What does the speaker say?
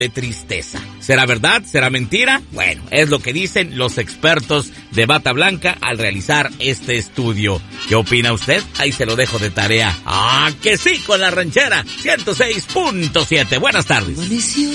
de tristeza. ¿Será verdad? ¿Será mentira? Bueno, es lo que dicen los expertos de Bata Blanca al realizar este estudio. ¿Qué opina usted? Ahí se lo dejo de tarea. ¡Ah, que sí! Con la ranchera 106.7. Buenas tardes.